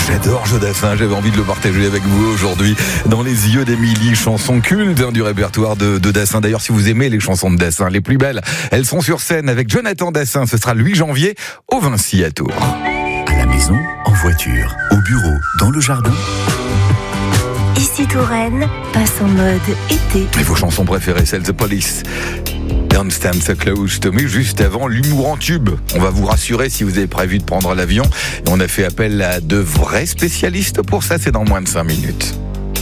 J'adore Jodassin, j'avais envie de le partager avec vous aujourd'hui dans Les Yeux d'Émilie, chanson culte du répertoire de Dassin. D'ailleurs, si vous aimez les chansons de Dassin, les plus belles, elles sont sur scène avec Jonathan Dassin. Ce sera le 8 janvier au Vinci à Tours. À la maison, en voiture, au bureau, dans le jardin. Ici Touraine, passe en mode été. Et vos chansons préférées, celles The Police. Don't Stand So Close to Me, juste avant l'humour en tube. On va vous rassurer si vous avez prévu de prendre l'avion. Et on a fait appel à de vrais spécialistes pour ça, c'est dans moins de 5 minutes.